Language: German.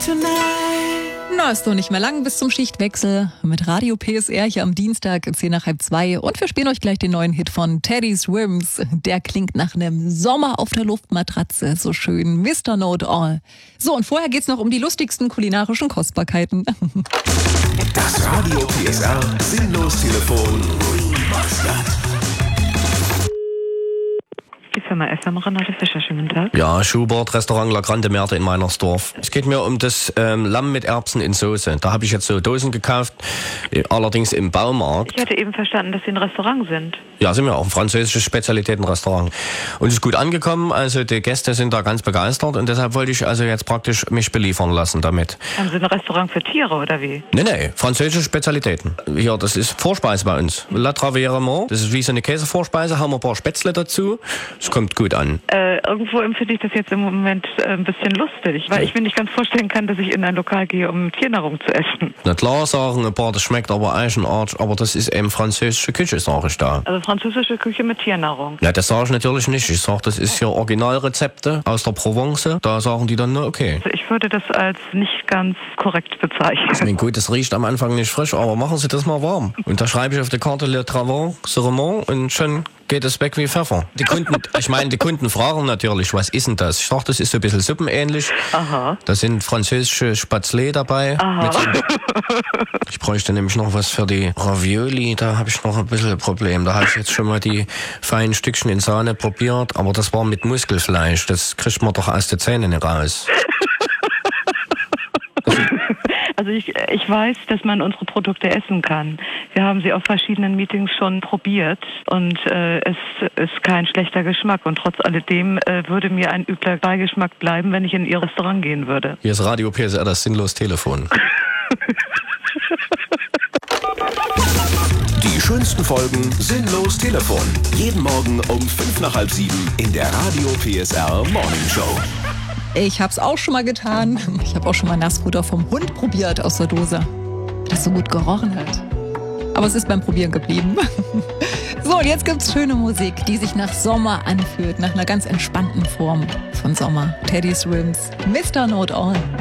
Na, ist doch nicht mehr lang bis zum Schichtwechsel mit Radio PSR hier am Dienstag 1:10 und wir spielen euch gleich den neuen Hit von Teddy Swims. Der klingt nach einem Sommer auf der Luftmatratze, so schön, Mr. Know-it-all. So, und vorher geht's noch um die lustigsten kulinarischen Kostbarkeiten. Das Radio PSR Sinnlos-Telefon. Die Firma FM, Renate Fischer, schönen Tag. Ja, Schubert, Restaurant La Grande Merde in Meinersdorf. Es geht mir um das Lamm mit Erbsen in Soße. Da habe ich jetzt so Dosen gekauft, allerdings im Baumarkt. Ich hatte eben verstanden, dass Sie ein Restaurant sind. Ja, sind wir auch, ein französisches Spezialitätenrestaurant. Und es ist gut angekommen, also die Gäste sind da ganz begeistert und deshalb wollte ich also jetzt praktisch mich beliefern lassen damit. Haben Sie ein Restaurant für Tiere oder wie? Nee, französische Spezialitäten. Ja, das ist Vorspeise bei uns. La Traversement, das ist wie so eine Käsevorspeise, haben wir ein paar Spätzle dazu. Es kommt gut an. Irgendwo empfinde ich das jetzt im Moment ein bisschen lustig, weil ich mir nicht ganz vorstellen kann, dass ich in ein Lokal gehe, um Tiernahrung zu essen. Na klar sagen ein paar, das schmeckt aber Eichenart, aber das ist eben französische Küche, sage ich da. Also französische Küche mit Tiernahrung. Na, das sage ich natürlich nicht. Ich sage, das ist hier Originalrezepte aus der Provence. Da sagen die dann, na okay. Also ich würde das als nicht ganz korrekt bezeichnen. Ich meine, gut, das riecht am Anfang nicht frisch, aber machen Sie das mal warm. Und da schreibe ich auf die Karte Le Traversement und schon geht es weg wie Pfeffer. Die Kunden fragen natürlich, was ist denn das? Ich sage, das ist so ein bisschen suppenähnlich. Aha. Da sind französische Spätzle dabei. Ich bräuchte nämlich noch was für die Ravioli. Da habe ich noch ein bisschen ein Problem. Da habe ich jetzt schon mal die feinen Stückchen in Sahne probiert, aber das war mit Muskelfleisch. Das kriegt man doch aus den Zähnen nicht raus. Also ich weiß, dass man unsere Produkte essen kann. Wir haben sie auf verschiedenen Meetings schon probiert und es ist kein schlechter Geschmack. Und trotz alledem würde mir ein übler Beigeschmack bleiben, wenn ich in Ihr Restaurant gehen würde. Hier ist Radio PSR, das Sinnlos-Telefon. Die schönsten Folgen Sinnlos-Telefon. Jeden Morgen um 6:55 in der Radio PSR Morning Show. Ich hab's auch schon mal getan. Ich habe auch schon mal Nassfutter vom Hund probiert aus der Dose, das so gut gerochen hat. Aber es ist beim Probieren geblieben. So, und jetzt gibt's schöne Musik, die sich nach Sommer anfühlt, nach einer ganz entspannten Form von Sommer. Teddy Swims, Mr. Know-it-all.